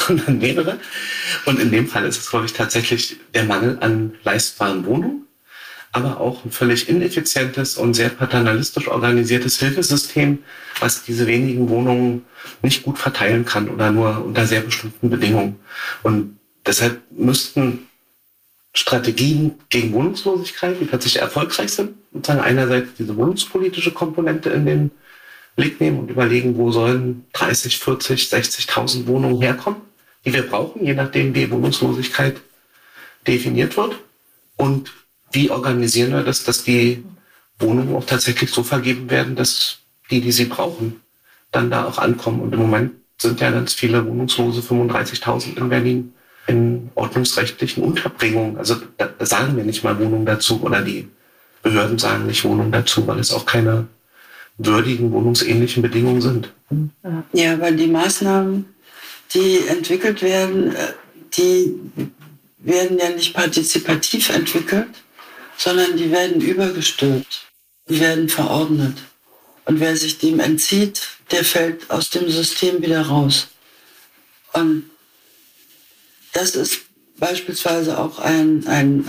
sondern mehrere. Und in dem Fall ist es, glaube ich, tatsächlich der Mangel an leistbaren Wohnungen, aber auch ein völlig ineffizientes und sehr paternalistisch organisiertes Hilfesystem, was diese wenigen Wohnungen nicht gut verteilen kann oder nur unter sehr bestimmten Bedingungen. Und deshalb müssten Strategien gegen Wohnungslosigkeit, die tatsächlich erfolgreich sind, sozusagen einerseits diese wohnungspolitische Komponente in den Blick nehmen und überlegen, wo sollen 30, 40, 60.000 Wohnungen herkommen, die wir brauchen, je nachdem, wie Wohnungslosigkeit definiert wird. Und wie organisieren wir das, dass die Wohnungen auch tatsächlich so vergeben werden, dass die sie brauchen, dann da auch ankommen. Und im Moment sind ja ganz viele Wohnungslose, 35.000 in Berlin, in ordnungsrechtlichen Unterbringungen. Also da sagen wir nicht mal Wohnung dazu oder die Behörden sagen nicht Wohnung dazu, weil es auch keine würdigen, wohnungsähnlichen Bedingungen sind. Ja, weil die Maßnahmen, die entwickelt werden, die werden ja nicht partizipativ entwickelt, sondern die werden übergestülpt, die werden verordnet. Und wer sich dem entzieht, der fällt aus dem System wieder raus. Und das ist beispielsweise auch ein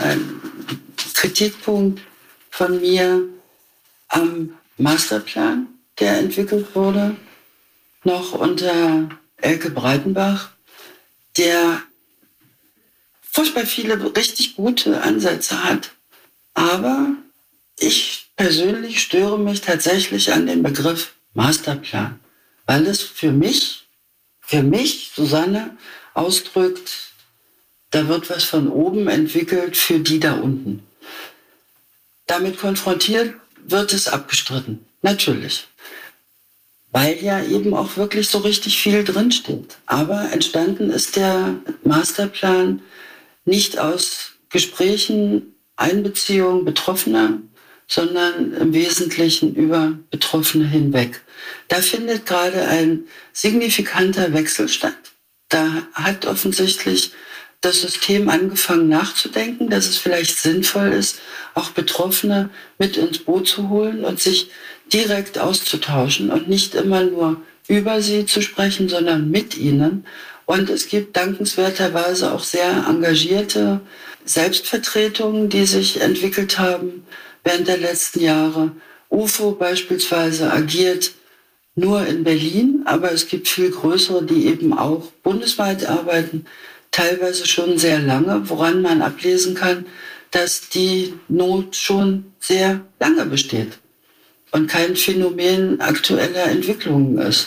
Kritikpunkt von mir am Masterplan, der entwickelt wurde, noch unter Elke Breitenbach, der furchtbar viele richtig gute Ansätze hat. Aber ich persönlich störe mich tatsächlich an den Begriff Masterplan, weil es für mich, Susanne, ausdrückt, da wird was von oben entwickelt für die da unten. Damit konfrontiert wird es abgestritten, natürlich. Weil ja eben auch wirklich so richtig viel drinsteht. Aber entstanden ist der Masterplan nicht aus Gesprächen, Einbeziehung Betroffener, sondern im Wesentlichen über Betroffene hinweg. Da findet gerade ein signifikanter Wechsel statt. Da hat offensichtlich das System angefangen nachzudenken, dass es vielleicht sinnvoll ist, auch Betroffene mit ins Boot zu holen und sich direkt auszutauschen und nicht immer nur über sie zu sprechen, sondern mit ihnen. Und es gibt dankenswerterweise auch sehr engagierte Selbstvertretungen, die sich entwickelt haben während der letzten Jahre. UFO beispielsweise agiert nur in Berlin, aber es gibt viel größere, die eben auch bundesweit arbeiten, teilweise schon sehr lange, woran man ablesen kann, dass die Not schon sehr lange besteht und kein Phänomen aktueller Entwicklungen ist.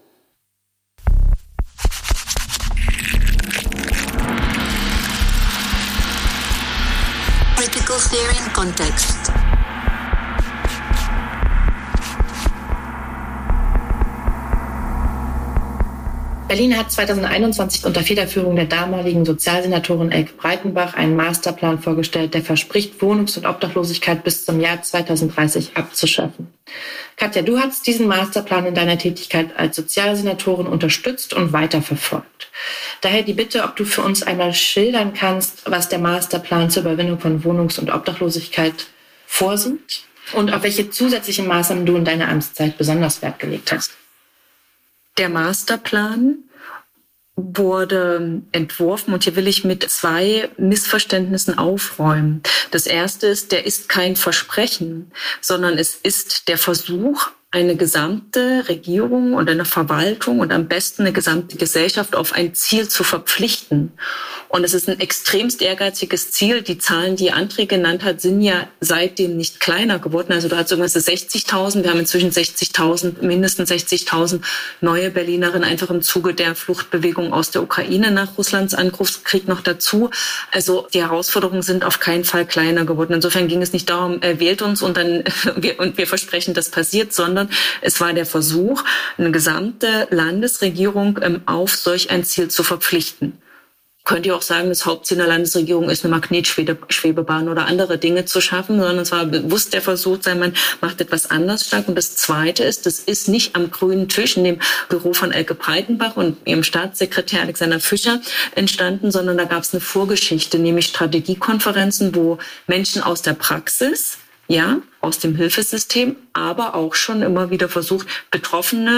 Critical Theory in Context. Berlin hat 2021 unter Federführung der damaligen Sozialsenatorin Elke Breitenbach einen Masterplan vorgestellt, der verspricht, Wohnungs- und Obdachlosigkeit bis zum Jahr 2030 abzuschaffen. Katja, du hast diesen Masterplan in deiner Tätigkeit als Sozialsenatorin unterstützt und weiterverfolgt. Daher die Bitte, ob du für uns einmal schildern kannst, was der Masterplan zur Überwindung von Wohnungs- und Obdachlosigkeit vorsieht und auf welche zusätzlichen Maßnahmen du in deiner Amtszeit besonders Wert gelegt hast. Der Masterplan wurde entworfen und hier will ich mit 2 Missverständnissen aufräumen. Das erste ist, der ist kein Versprechen, sondern es ist der Versuch, eine gesamte Regierung und eine Verwaltung und am besten eine gesamte Gesellschaft auf ein Ziel zu verpflichten. Und es ist ein extremst ehrgeiziges Ziel. Die Zahlen, die André genannt hat, sind ja seitdem nicht kleiner geworden. Also du hast irgendwas 60.000. Wir haben inzwischen 60.000, mindestens 60.000 neue Berlinerinnen einfach im Zuge der Fluchtbewegung aus der Ukraine nach Russlands Angriffskrieg noch dazu. Also die Herausforderungen sind auf keinen Fall kleiner geworden. Insofern ging es nicht darum, wählt uns und dann wir versprechen, das passiert, sondern es war der Versuch, eine gesamte Landesregierung auf solch ein Ziel zu verpflichten. Könnt ihr auch sagen, das Hauptziel der Landesregierung ist, eine Magnetschwebebahn oder andere Dinge zu schaffen, sondern es war bewusst der Versuch, man macht etwas anders stark. Und das Zweite ist, das ist nicht am grünen Tisch in dem Büro von Elke Breitenbach und ihrem Staatssekretär Alexander Fischer entstanden, sondern da gab es eine Vorgeschichte, nämlich Strategiekonferenzen, wo Menschen aus der Praxis, ja, aus dem Hilfesystem, aber auch schon immer wieder versucht, Betroffene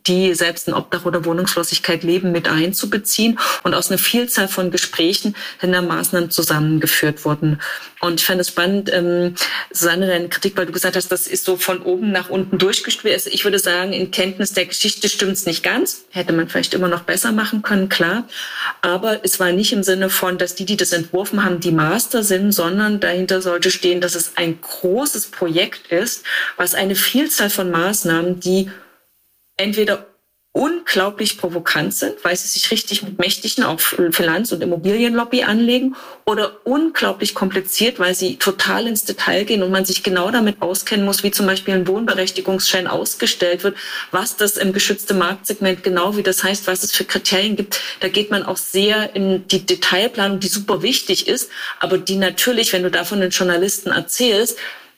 die selbst in Obdach oder Wohnungslosigkeit leben, mit einzubeziehen. Und aus einer Vielzahl von Gesprächen sind da Maßnahmen zusammengeführt wurden. Und ich fand es spannend, Susanne, deine Kritik, weil du gesagt hast, das ist so von oben nach unten durchgespielt. Also ich würde sagen, in Kenntnis der Geschichte stimmt es nicht ganz. Hätte man vielleicht immer noch besser machen können, klar. Aber es war nicht im Sinne von, dass die das entworfen haben, die Master sind, sondern dahinter sollte stehen, dass es ein großes Projekt ist, was eine Vielzahl von Maßnahmen, die entweder unglaublich provokant sind, weil sie sich richtig mit mächtigen, auch Finanz- und Immobilienlobby anlegen, oder unglaublich kompliziert, weil sie total ins Detail gehen und man sich genau damit auskennen muss, wie zum Beispiel ein Wohnberechtigungsschein ausgestellt wird, was das im geschützten Marktsegment genau wie das heißt, was es für Kriterien gibt. Da geht man auch sehr in die Detailplanung, die super wichtig ist, aber die natürlich, wenn du davon den Journalisten erzählst,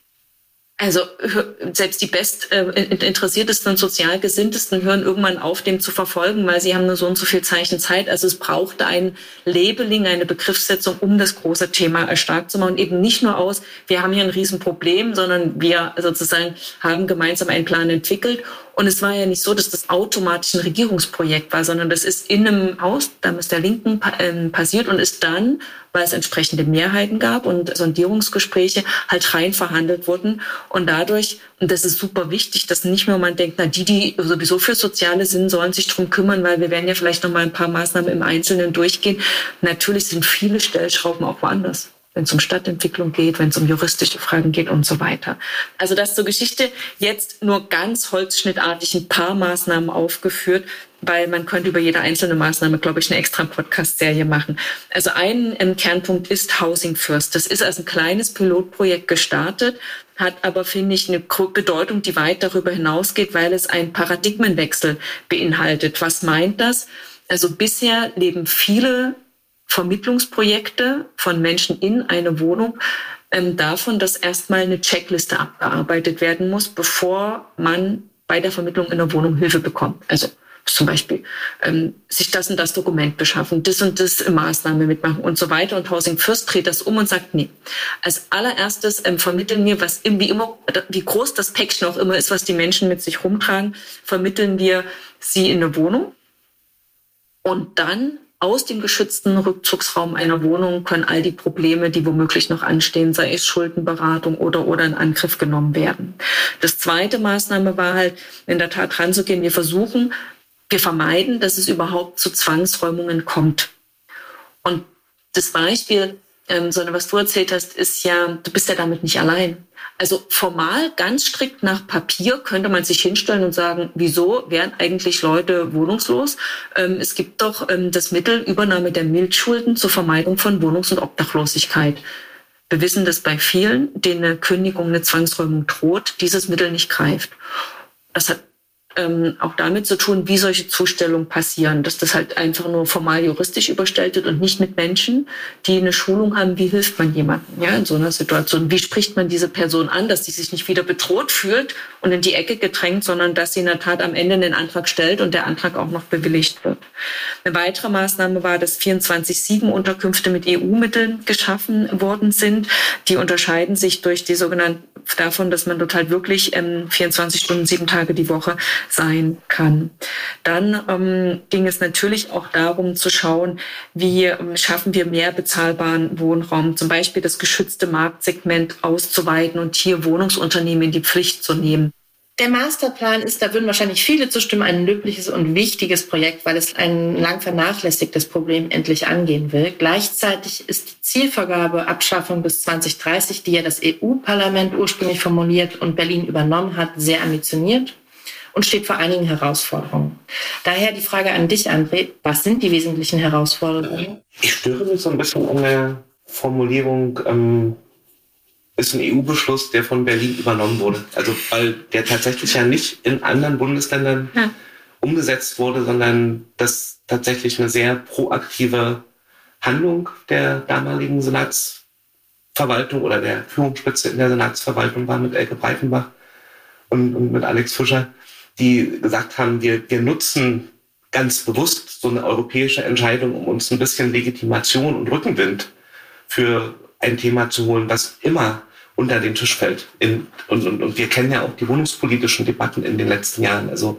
also selbst die bestinteressiertesten und sozial gesinntesten hören irgendwann auf, dem zu verfolgen, weil sie haben nur so und so viel Zeichen Zeit. Also es brauchte ein Labeling, eine Begriffssetzung, um das große Thema stark zu machen. Eben nicht nur aus, wir haben hier ein Riesenproblem, sondern wir sozusagen haben gemeinsam einen Plan entwickelt. Und es war ja nicht so, dass das automatisch ein Regierungsprojekt war, sondern das ist in einem Haus, damals der Linken, passiert und ist dann, weil es entsprechende Mehrheiten gab und Sondierungsgespräche halt rein verhandelt wurden. Und dadurch, und das ist super wichtig, dass nicht nur man denkt, na die sowieso für Soziale sind, sollen sich drum kümmern, weil wir werden ja vielleicht noch mal ein paar Maßnahmen im Einzelnen durchgehen. Natürlich sind viele Stellschrauben auch woanders, wenn es um Stadtentwicklung geht, wenn es um juristische Fragen geht und so weiter. Also das zur Geschichte, jetzt nur ganz holzschnittartig ein paar Maßnahmen aufgeführt, weil man könnte über jede einzelne Maßnahme, glaube ich, eine extra Podcast-Serie machen. Also ein Kernpunkt ist Housing First. Das ist als ein kleines Pilotprojekt gestartet, hat aber, finde ich, eine Bedeutung, die weit darüber hinausgeht, weil es einen Paradigmenwechsel beinhaltet. Was meint das? Also bisher leben viele Vermittlungsprojekte von Menschen in eine Wohnung davon, dass erstmal eine Checkliste abgearbeitet werden muss, bevor man bei der Vermittlung in einer Wohnung Hilfe bekommt. Also zum Beispiel sich das und das Dokument beschaffen, das und das Maßnahme mitmachen und so weiter. Und Housing First dreht das um und sagt, nee, als allererstes vermitteln wir, was wie immer, wie groß das Päckchen auch immer ist, was die Menschen mit sich rumtragen, vermitteln wir sie in eine Wohnung. Und dann aus dem geschützten Rückzugsraum einer Wohnung können all die Probleme, die womöglich noch anstehen, sei es Schuldenberatung oder in Angriff genommen werden. Das zweite Maßnahme war halt, in der Tat ranzugehen. Wir vermeiden, dass es überhaupt zu Zwangsräumungen kommt. Und das Beispiel, sondern was du erzählt hast, ist ja, du bist ja damit nicht allein. Also formal, ganz strikt nach Papier könnte man sich hinstellen und sagen, wieso werden eigentlich Leute wohnungslos? Es gibt doch das Mittel Übernahme der Mildschulden zur Vermeidung von Wohnungs- und Obdachlosigkeit. Wir wissen, dass bei vielen, denen eine Kündigung, eine Zwangsräumung droht, dieses Mittel nicht greift. Das hat auch damit zu tun, wie solche Zustellungen passieren, dass das halt einfach nur formal juristisch überstellt wird und nicht mit Menschen, die eine Schulung haben, wie hilft man jemandem, ja, in so einer Situation, wie spricht man diese Person an, dass sie sich nicht wieder bedroht fühlt und in die Ecke gedrängt, sondern dass sie in der Tat am Ende einen Antrag stellt und der Antrag auch noch bewilligt wird. Eine weitere Maßnahme war, dass 24/7-Unterkünfte mit EU-Mitteln geschaffen worden sind. Die unterscheiden sich durch die sogenannten davon, dass man dort halt wirklich 24 Stunden, 7 Tage die Woche sein kann. Dann ging es natürlich auch darum zu schauen, wie schaffen wir mehr bezahlbaren Wohnraum, zum Beispiel das geschützte Marktsegment auszuweiten und hier Wohnungsunternehmen in die Pflicht zu nehmen. Der Masterplan ist, da würden wahrscheinlich viele zustimmen, ein löbliches und wichtiges Projekt, weil es ein lang vernachlässigtes Problem endlich angehen will. Gleichzeitig ist die Zielvorgabe Abschaffung bis 2030, die ja das EU-Parlament ursprünglich formuliert und Berlin übernommen hat, sehr ambitioniert und steht vor einigen Herausforderungen. Daher die Frage an dich, André, was sind die wesentlichen Herausforderungen? Ich störe mich so ein bisschen an der Formulierung, ist ein EU-Beschluss, der von Berlin übernommen wurde. Also weil der tatsächlich ja nicht in anderen Bundesländern umgesetzt wurde, sondern das tatsächlich eine sehr proaktive Handlung der damaligen Senatsverwaltung oder der Führungsspitze in der Senatsverwaltung war mit Elke Breitenbach und mit Alex Fischer, die gesagt haben, wir nutzen ganz bewusst so eine europäische Entscheidung, um uns ein bisschen Legitimation und Rückenwind für ein Thema zu holen, was immer unter den Tisch fällt. Und wir kennen ja auch die wohnungspolitischen Debatten in den letzten Jahren. Also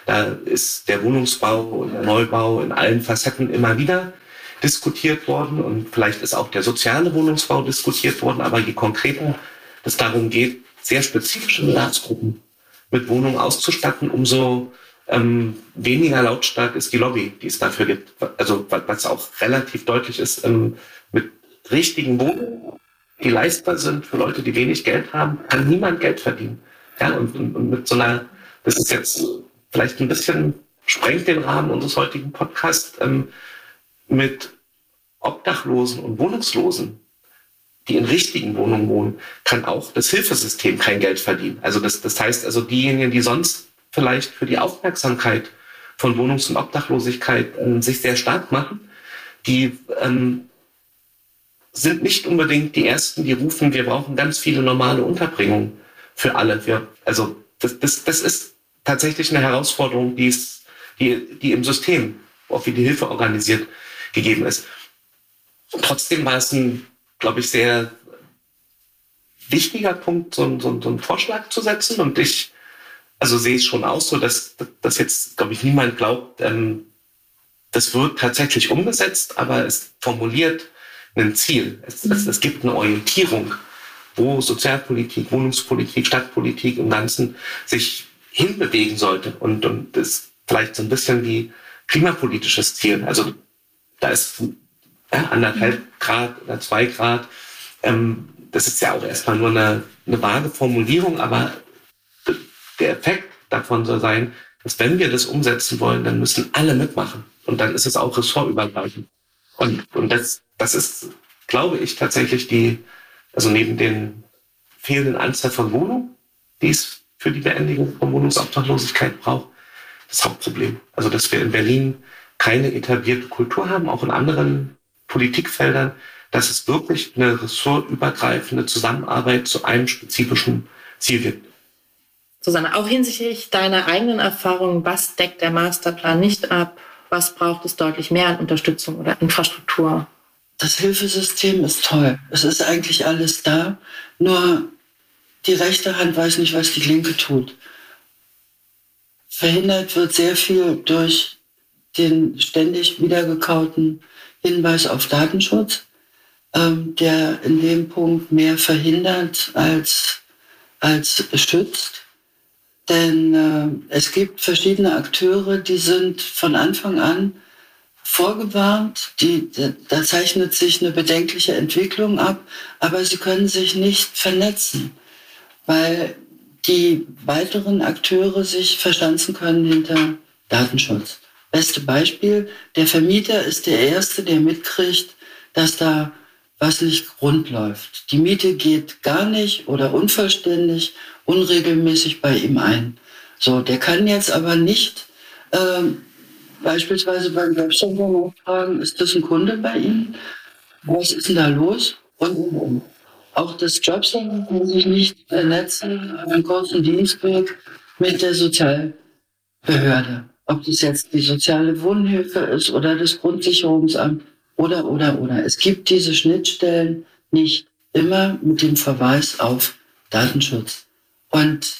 Da ist der Wohnungsbau und der Neubau in allen Facetten immer wieder diskutiert worden und vielleicht ist auch der soziale Wohnungsbau diskutiert worden, aber je konkreter es darum geht, sehr spezifische Bedarfsgruppen mit Wohnungen auszustatten, umso weniger lautstark ist die Lobby, die es dafür gibt. Also was auch relativ deutlich ist, mit richtigen Wohnungen, die leistbar sind für Leute, die wenig Geld haben, kann niemand Geld verdienen. Ja, und mit so einer, das ist jetzt vielleicht ein bisschen, sprengt den Rahmen unseres heutigen Podcasts, mit Obdachlosen und Wohnungslosen, die in richtigen Wohnungen wohnen, kann auch das Hilfesystem kein Geld verdienen. Also das heißt also, diejenigen, die sonst vielleicht für die Aufmerksamkeit von Wohnungs- und Obdachlosigkeit sich sehr stark machen, die sind nicht unbedingt die Ersten, die rufen, wir brauchen ganz viele normale Unterbringungen für alle. Das ist tatsächlich eine Herausforderung, die im System, auch wie die Hilfe organisiert, gegeben ist. Und trotzdem war es ein, glaube ich, sehr wichtiger Punkt, so einen Vorschlag zu setzen. Und ich sehe es schon aus, so dass jetzt, glaube ich, niemand glaubt, das wird tatsächlich umgesetzt, aber es formuliert ein Ziel. Es gibt eine Orientierung, wo Sozialpolitik, Wohnungspolitik, Stadtpolitik im Ganzen sich hinbewegen sollte. Und das vielleicht so ein bisschen wie klimapolitisches Ziel. Also da ist 1,5 Grad oder 2 Grad. Das ist ja auch erstmal nur eine vage Formulierung, aber der Effekt davon soll sein, dass wenn wir das umsetzen wollen, dann müssen alle mitmachen. Und dann ist es auch ressortübergreifend. Und das ist, glaube ich, tatsächlich neben den fehlenden Anzahl von Wohnungen, die es für die Beendigung von Wohnungsobdachlosigkeit braucht, das Hauptproblem. Also, dass wir in Berlin keine etablierte Kultur haben, auch in anderen Politikfeldern, dass es wirklich eine ressortübergreifende Zusammenarbeit zu einem spezifischen Ziel gibt. Susanne, auch hinsichtlich deiner eigenen Erfahrungen, was deckt der Masterplan nicht ab? Was braucht es deutlich mehr an Unterstützung oder Infrastruktur? Das Hilfesystem ist toll. Es ist eigentlich alles da, nur die rechte Hand weiß nicht, was die linke tut. Verhindert wird sehr viel durch den ständig wiedergekauten Hinweis auf Datenschutz, der in dem Punkt mehr verhindert als schützt. Denn es gibt verschiedene Akteure, die sind von Anfang an vorgewarnt. Da zeichnet sich eine bedenkliche Entwicklung ab, aber sie können sich nicht vernetzen, weil die weiteren Akteure sich verschanzen können hinter Datenschutz. Beste Beispiel, der Vermieter ist der Erste, der mitkriegt, dass da was nicht rund läuft. Die Miete geht gar nicht oder unvollständig, unregelmäßig bei ihm ein. So, der kann jetzt aber nicht beispielsweise beim Jobcenter fragen, ist das ein Kunde bei Ihnen? Was ist denn da los? Und auch das Jobcenter kann sich nicht vernetzen, einen kurzen Dienstweg mit der Sozialbehörde. Ob das jetzt die soziale Wohnhilfe ist oder das Grundsicherungsamt oder. Es gibt diese Schnittstellen nicht, immer mit dem Verweis auf Datenschutz. Und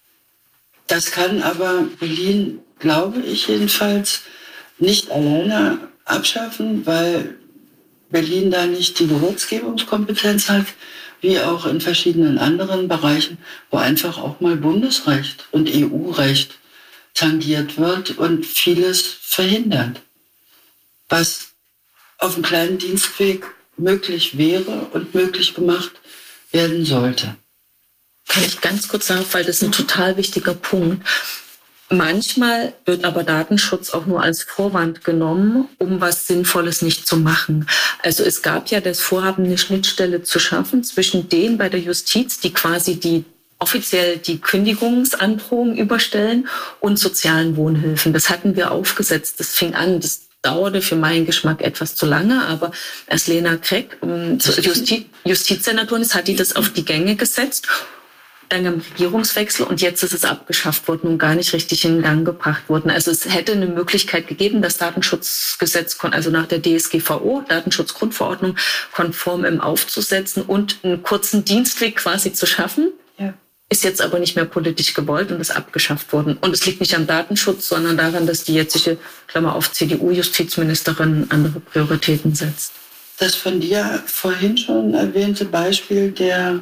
das kann aber Berlin, glaube ich jedenfalls, nicht alleine abschaffen, weil Berlin da nicht die Gesetzgebungskompetenz hat, wie auch in verschiedenen anderen Bereichen, wo einfach auch mal Bundesrecht und EU-Recht tangiert wird und vieles verhindert, was auf einem kleinen Dienstweg möglich wäre und möglich gemacht werden sollte. Kann ich ganz kurz sagen, weil das ist ein total wichtiger Punkt. Manchmal wird aber Datenschutz auch nur als Vorwand genommen, um was Sinnvolles nicht zu machen. Also es gab ja das Vorhaben, eine Schnittstelle zu schaffen zwischen denen bei der Justiz, die quasi offiziell die Kündigungsandrohung überstellen, und sozialen Wohnhilfen. Das hatten wir aufgesetzt. Das fing an, das dauerte für meinen Geschmack etwas zu lange, aber als Lena Kreck Justizsenatorin ist, hat die das auf die Gänge gesetzt. Dann im Regierungswechsel, und jetzt ist es abgeschafft worden und gar nicht richtig in Gang gebracht worden. Also es hätte eine Möglichkeit gegeben, das Datenschutzgesetz, also nach der DSGVO, Datenschutzgrundverordnung, konform aufzusetzen und einen kurzen Dienstweg quasi zu schaffen. Ja. ist jetzt aber nicht mehr politisch gewollt und ist abgeschafft worden. Und es liegt nicht am Datenschutz, sondern daran, dass die jetzige, Klammer auf, CDU-Justizministerin andere Prioritäten setzt. Das von dir vorhin schon erwähnte Beispiel der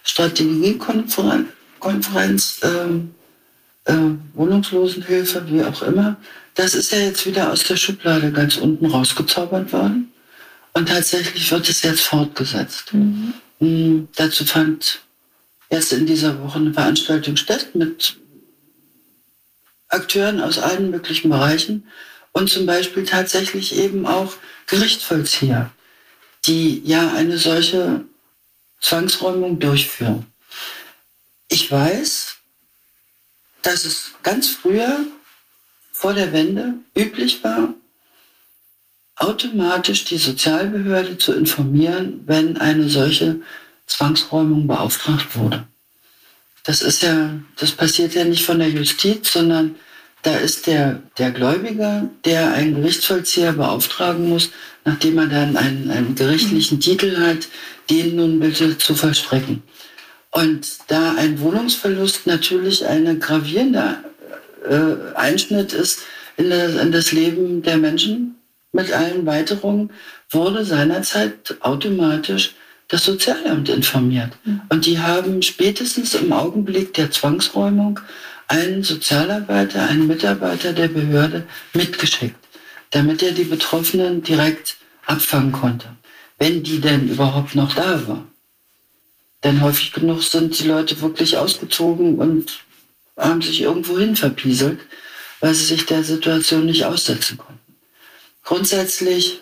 Strategiekonferenz, Wohnungslosenhilfe, wie auch immer, das ist ja jetzt wieder aus der Schublade ganz unten rausgezaubert worden. Und tatsächlich wird es jetzt fortgesetzt. Dazu fand erst in dieser Woche eine Veranstaltung statt mit Akteuren aus allen möglichen Bereichen und zum Beispiel tatsächlich eben auch Gerichtsvollzieher, die ja eine solche Zwangsräumung durchführen. Ich weiß, dass es ganz früher, vor der Wende, üblich war, automatisch die Sozialbehörde zu informieren, wenn eine solche Zwangsräumung beauftragt wurde. Das passiert ja nicht von der Justiz, sondern da ist der Gläubiger, der einen Gerichtsvollzieher beauftragen muss, nachdem er dann einen gerichtlichen Titel hat, den nun bitte zu vollstrecken. Und da ein Wohnungsverlust natürlich ein gravierender Einschnitt ist in das Leben der Menschen mit allen Weiterungen, wurde seinerzeit automatisch das Sozialamt informiert. Und die haben spätestens im Augenblick der Zwangsräumung einen Sozialarbeiter, einen Mitarbeiter der Behörde mitgeschickt, damit er die Betroffenen direkt abfangen konnte, wenn die denn überhaupt noch da war. Denn häufig genug sind die Leute wirklich ausgezogen und haben sich irgendwo hin verpieselt, weil sie sich der Situation nicht aussetzen konnten. Grundsätzlich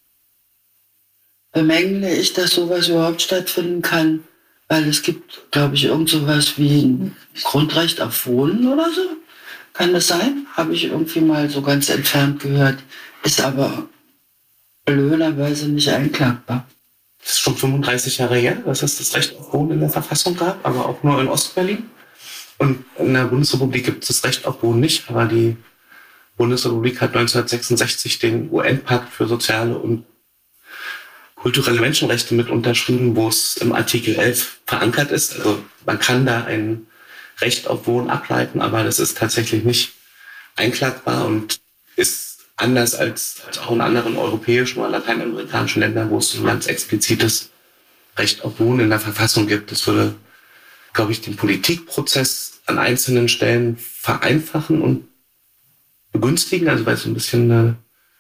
bemängle ich, dass sowas überhaupt stattfinden kann, weil es gibt, glaube ich, irgend sowas wie ein Grundrecht auf Wohnen oder so. Kann das sein? Habe ich irgendwie mal so ganz entfernt gehört. Ist aber blöderweise nicht einklagbar. Das ist schon 35 Jahre her, dass es das Recht auf Wohnen in der Verfassung gab, aber auch nur in Ostberlin. Und in der Bundesrepublik gibt es das Recht auf Wohnen nicht, aber die Bundesrepublik hat 1966 den UN-Pakt für soziale und kulturelle Menschenrechte mit unterschrieben, wo es im Artikel 11 verankert ist. Also man kann da ein Recht auf Wohnen ableiten, aber das ist tatsächlich nicht einklagbar und ist anders als auch in anderen europäischen oder lateinamerikanischen Ländern, wo es ein ganz explizites Recht auf Wohnen in der Verfassung gibt. Das würde, glaube ich, den Politikprozess an einzelnen Stellen vereinfachen und begünstigen, also weil es so ein bisschen eine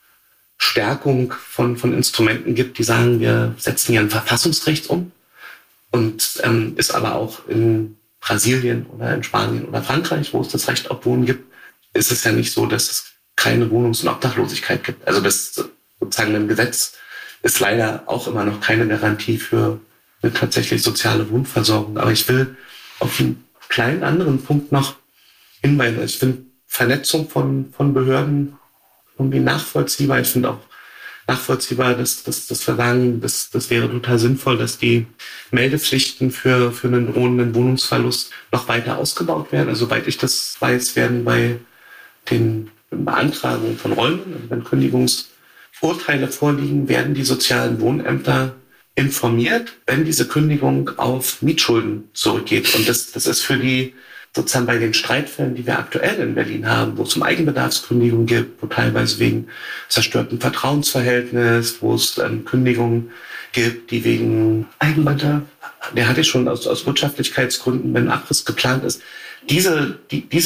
Stärkung von Instrumenten gibt, die sagen, wir setzen hier ein Verfassungsrecht um und ist aber auch in Brasilien oder in Spanien oder Frankreich, wo es das Recht auf Wohnen gibt, ist es ja nicht so, dass es keine Wohnungs- und Obdachlosigkeit gibt. Also das sozusagen im Gesetz ist leider auch immer noch keine Garantie für eine tatsächlich soziale Wohnversorgung. Aber ich will auf einen kleinen anderen Punkt noch hinweisen. Ich finde Vernetzung von Behörden irgendwie nachvollziehbar. Ich finde auch nachvollziehbar, dass wir sagen, das wäre total sinnvoll, dass die Meldepflichten für einen drohenden Wohnungsverlust noch weiter ausgebaut werden. Also soweit ich das weiß, werden bei den Beantragungen von Räumen, also wenn Kündigungsurteile vorliegen, werden die sozialen Wohnämter informiert, wenn diese Kündigung auf Mietschulden zurückgeht. Und das ist für die sozusagen bei den Streitfällen, die wir aktuell in Berlin haben, wo es um Eigenbedarfskündigungen gibt, wo teilweise wegen zerstörtem Vertrauensverhältnis, wo es Kündigungen gibt, die wegen Eigenbedarf, der hatte schon aus Wirtschaftlichkeitsgründen, wenn ein Abriss geplant ist. Diese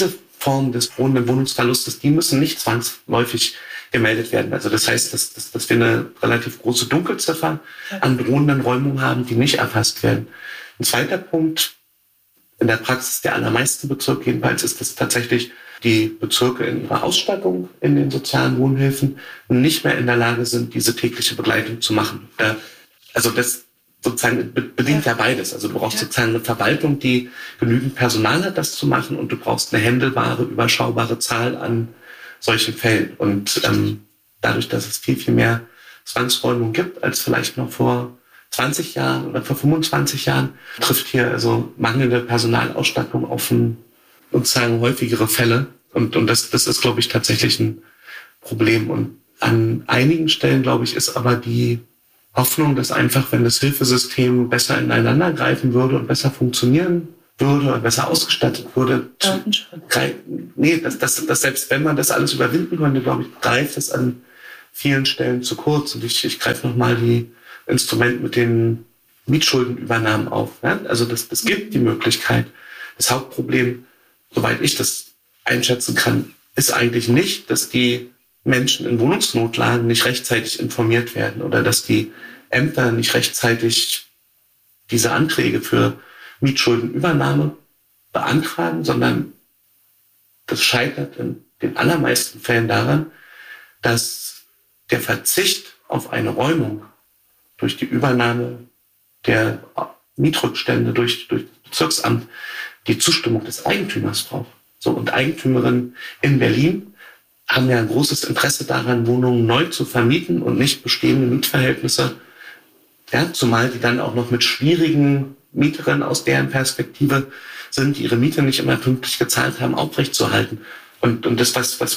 Form des drohenden Wohnungsverlustes, die müssen nicht zwangsläufig gemeldet werden. Also das heißt, dass wir eine relativ große Dunkelziffer an drohenden Räumungen haben, die nicht erfasst werden. Ein zweiter Punkt, in der Praxis der allermeisten Bezirke jedenfalls, ist das tatsächlich die Bezirke in ihrer Ausstattung in den sozialen Wohnhilfen nicht mehr in der Lage sind, diese tägliche Begleitung zu machen. Also das sozusagen bedingt ja beides. Also du brauchst sozusagen eine Verwaltung, die genügend Personal hat, das zu machen, und du brauchst eine händelbare, überschaubare Zahl an solchen Fällen. Und dadurch, dass es viel, viel mehr Zwangsräumung gibt, als vielleicht noch vor 20 Jahren oder vor 25 Jahren, trifft hier also mangelnde Personalausstattung auf sozusagen häufigere Fälle. Und das ist, glaube ich, tatsächlich ein Problem. Und an einigen Stellen, glaube ich, ist aber die Hoffnung, dass einfach, wenn das Hilfesystem besser ineinander greifen würde und besser funktionieren würde und besser ausgestattet würde. Dass selbst wenn man das alles überwinden könnte, glaube ich, greift es an vielen Stellen zu kurz. Und ich greife nochmal die Instrument mit den Mietschuldenübernahmen auf. Ja? Also das gibt die Möglichkeit. Das Hauptproblem, soweit ich das einschätzen kann, ist eigentlich nicht, dass die Menschen in Wohnungsnotlagen nicht rechtzeitig informiert werden oder dass die Ämter nicht rechtzeitig diese Anträge für Mietschuldenübernahme beantragen, sondern das scheitert in den allermeisten Fällen daran, dass der Verzicht auf eine Räumung durch die Übernahme der Mietrückstände durch das Bezirksamt die Zustimmung des Eigentümers braucht. So, und Eigentümerinnen in Berlin haben ja ein großes Interesse daran, Wohnungen neu zu vermieten und nicht bestehende Mietverhältnisse, ja, zumal die dann auch noch mit schwierigen Mieterinnen aus deren Perspektive sind, die ihre Miete nicht immer pünktlich gezahlt haben, aufrechtzuerhalten. Und das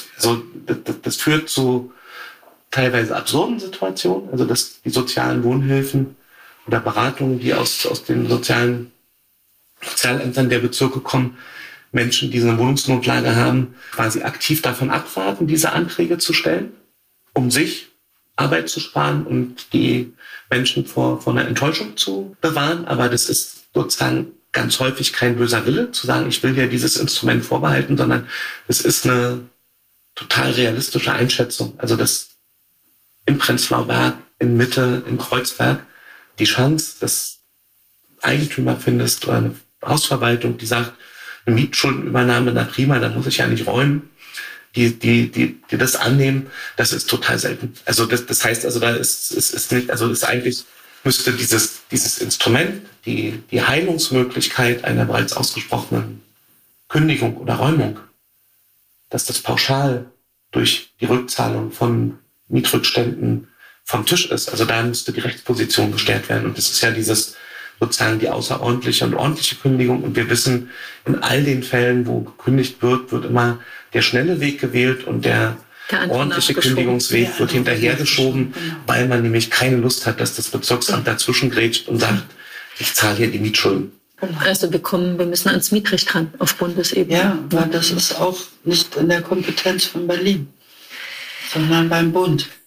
führt zu teilweise absurden Situationen, also dass die sozialen Wohnhilfen oder Beratungen, die aus den Sozialämtern der Bezirke kommen, Menschen, die eine Wohnungsnotlage haben, quasi aktiv davon abraten, diese Anträge zu stellen, um sich Arbeit zu sparen und die Menschen vor einer Enttäuschung zu bewahren. Aber das ist sozusagen ganz häufig kein böser Wille, zu sagen, ich will ja dieses Instrument vorbehalten, sondern es ist eine total realistische Einschätzung. Also dass in Prenzlauer Berg, in Mitte, in Kreuzberg die Chance, dass Eigentümer findest oder eine Hausverwaltung, die sagt, eine Mietschuldenübernahme, na prima, da muss ich ja nicht räumen, die das annehmen, das ist total selten. Also das heißt, also da ist nicht, also ist eigentlich, müsste dieses Instrument, die Heilungsmöglichkeit einer bereits ausgesprochenen Kündigung oder Räumung, dass das pauschal durch die Rückzahlung von Mietrückständen vom Tisch ist. Also da müsste die Rechtsposition gestärkt werden. Und das ist ja sozusagen die außerordentliche und ordentliche Kündigung. Und wir wissen, in all den Fällen, wo gekündigt wird immer der schnelle Weg gewählt und der ordentliche Kündigungsweg wird hinterhergeschoben, weil man nämlich keine Lust hat, dass das Bezirksamt dazwischen grätscht und sagt, ich zahle hier die Mietschulden. Also wir müssen ans Mietrecht ran auf Bundesebene. Ja, weil das ist auch nicht in der Kompetenz von Berlin, sondern beim Bund.